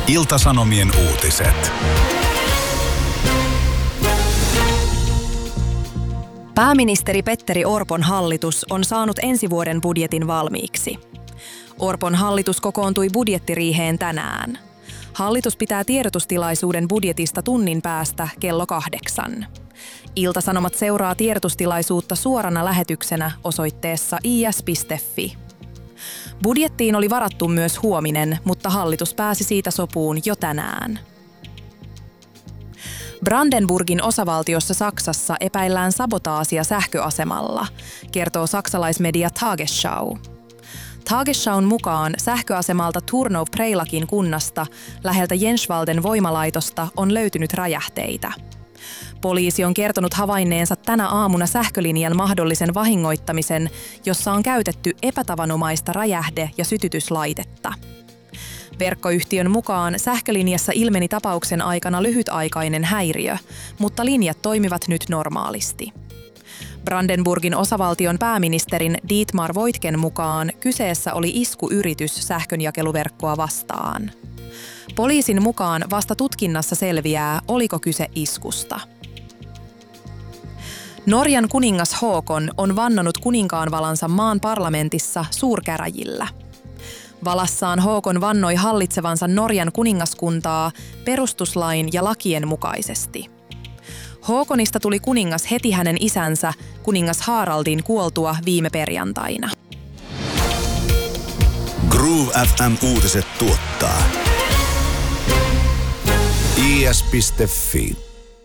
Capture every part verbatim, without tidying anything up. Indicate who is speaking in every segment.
Speaker 1: Ilta-Sanomien uutiset.
Speaker 2: Pääministeri Petteri Orpon hallitus on saanut ensi vuoden budjetin valmiiksi. Orpon hallitus kokoontui budjettiriiheen tänään. Hallitus pitää tiedotustilaisuuden budjetista tunnin päästä kello kahdeksan. Ilta-Sanomat seuraa tiedotustilaisuutta suorana lähetyksenä osoitteessa i s piste f i. Budjettiin oli varattu myös huominen, mutta hallitus pääsi siitä sopuun jo tänään. Brandenburgin osavaltiossa Saksassa epäillään sabotaasia sähköasemalla, kertoo saksalaismedia Tagesschau. Tagesschaun mukaan sähköasemalta Turnow-Preilakin kunnasta läheltä Jensvalden voimalaitosta on löytynyt räjähteitä. Poliisi on kertonut havainneensa tänä aamuna sähkölinjan mahdollisen vahingoittamisen, jossa on käytetty epätavanomaista räjähde- ja sytytyslaitetta. Verkkoyhtiön mukaan sähkölinjassa ilmeni tapauksen aikana lyhytaikainen häiriö, mutta linjat toimivat nyt normaalisti. Brandenburgin osavaltion pääministerin Dietmar Woidken mukaan kyseessä oli iskuyritys sähkönjakeluverkkoa vastaan. Poliisin mukaan vasta tutkinnassa selviää, oliko kyse iskusta. Norjan kuningas Håkon on vannonut kuninkaanvalansa maan parlamentissa suurkäräjillä. Valassaan Håkon vannoi hallitsevansa Norjan kuningaskuntaa perustuslain ja lakien mukaisesti. Håkonista tuli kuningas heti hänen isänsä, kuningas Haraldin kuoltua viime perjantaina.
Speaker 1: Groove F M-uutiset tuottaa i s piste f i.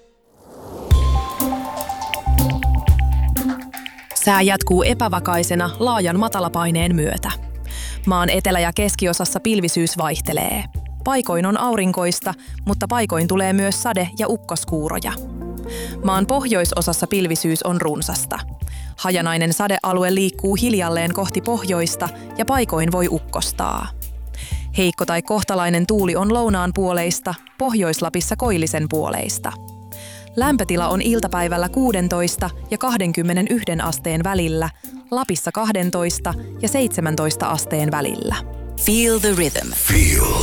Speaker 2: Sää jatkuu epävakaisena laajan matalapaineen myötä. Maan etelä- ja keskiosassa pilvisyys vaihtelee. Paikoin on aurinkoista, mutta paikoin tulee myös sade- ja ukkoskuuroja. Maan pohjoisosassa pilvisyys on runsasta. Hajanainen sadealue liikkuu hiljalleen kohti pohjoista ja paikoin voi ukkostaa. Heikko tai kohtalainen tuuli on lounaan puoleista, Pohjois-Lapissa koillisen puoleista. Lämpötila on iltapäivällä kuusitoista ja kaksikymmentäyksi asteen välillä, Lapissa kaksitoista ja seitsemäntoista asteen välillä.
Speaker 3: Feel the rhythm.
Speaker 1: Feel